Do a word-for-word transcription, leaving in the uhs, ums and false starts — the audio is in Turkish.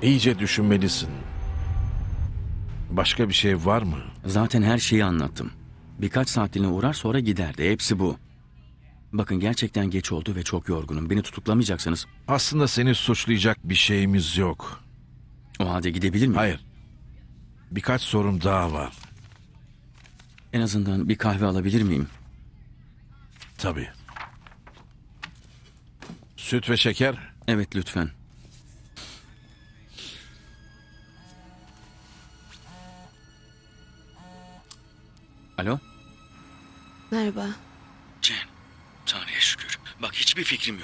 İyice düşünmelisin. Başka bir şey var mı? Zaten her şeyi anlattım. Birkaç saatliğine uğrar sonra giderdi. Hepsi bu. Bakın gerçekten geç oldu ve çok yorgunum. Beni tutuklamayacaksanız Aslında seni suçlayacak bir şeyimiz yok. o halde gidebilir miyim? Hayır. Birkaç sorum daha var. En azından bir kahve alabilir miyim? Tabii. Süt ve şeker? Evet lütfen. Alo? Merhaba. Jen, Tanrı'ya şükür. Bak hiçbir fikrim yok.